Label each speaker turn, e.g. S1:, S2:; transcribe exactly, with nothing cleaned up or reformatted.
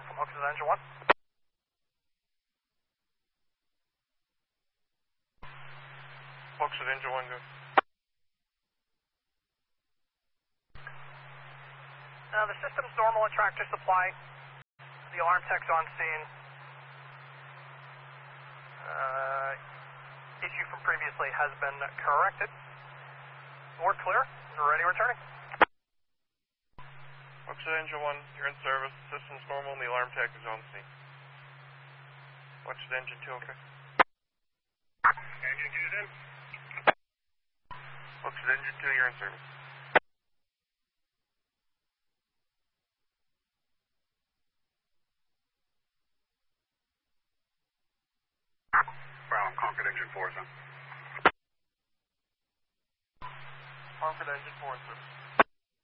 S1: alarm from Hooks' engine one.
S2: Hooks at engine one, good.
S1: Uh, the system's normal at Tractor Supply. The alarm tech's on scene. Uh, issue from previously has been corrected. We're clear. We're ready returning.
S2: Hooks at engine one, you're in service. System's normal and the alarm tech is on scene. Hooks at engine two, okay?
S3: Engine two's in.
S2: Hooks at engine two, you're in service.
S3: Brown, Concord engine four is in.
S2: Concord engine four in service.